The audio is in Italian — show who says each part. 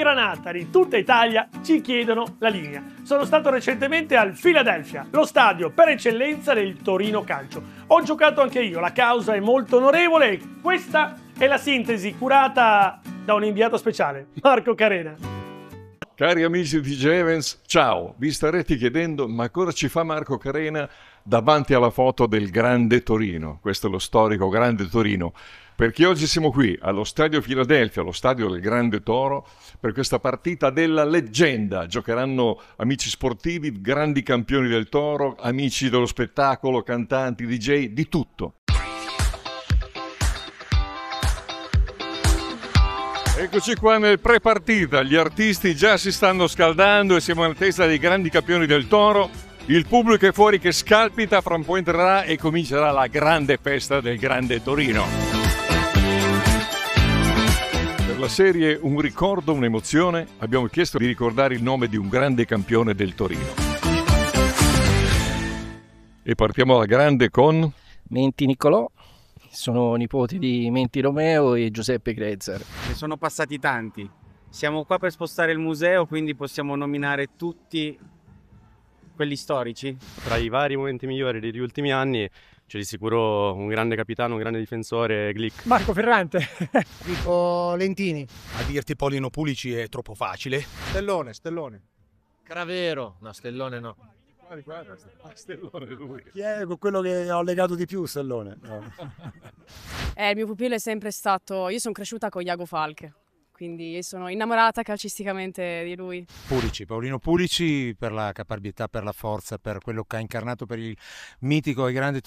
Speaker 1: Granata di tutta Italia ci chiedono la linea. Sono stato recentemente al Philadelphia, lo stadio per eccellenza del Torino Calcio. Ho giocato anche io, la causa è molto onorevole e questa è la sintesi curata da un inviato speciale, Marco Carena.
Speaker 2: Cari amici di DJ Evans, ciao! Vi starete chiedendo ma cosa ci fa Marco Carena davanti alla foto del Grande Torino? Questo è lo storico Grande Torino. Perché oggi siamo qui allo Stadio Philadelphia, allo Stadio del Grande Toro, per questa partita della leggenda. Giocheranno amici sportivi, grandi campioni del Toro, amici dello spettacolo, cantanti, DJ, di tutto. Eccoci qua nel pre-partita, gli artisti già si stanno scaldando e siamo in attesa dei grandi campioni del Toro. Il pubblico è fuori che scalpita, fra un po' entrerà e comincerà la grande festa del Grande Torino. Per la serie Un ricordo, un'emozione, abbiamo chiesto di ricordare il nome di un grande campione del Torino. E partiamo alla grande con
Speaker 3: Menti Niccolò. Sono nipoti di Menti Romeo e Giuseppe Grezzer.
Speaker 4: Ne sono passati tanti. Siamo qua per spostare il museo, quindi possiamo nominare tutti quelli storici.
Speaker 5: Tra i vari momenti migliori degli ultimi anni c'è di sicuro un grande capitano, un grande difensore, Glick.
Speaker 6: Marco Ferrante.
Speaker 7: Dico Lentini.
Speaker 8: A dirti Paolino Pulici è troppo facile.
Speaker 7: Stellone.
Speaker 9: Cravero. No, Stellone no.
Speaker 2: Guarda, Stellone lui.
Speaker 7: Chi è quello che ho legato di più, Stellone? No.
Speaker 10: Il mio pupillo è sempre stato... Io sono cresciuta con Iago Falche, quindi sono innamorata calcisticamente di lui.
Speaker 8: Pulici, Paolino Pulici, per la caparbietà, per la forza, per quello che ha incarnato, per il mitico e grande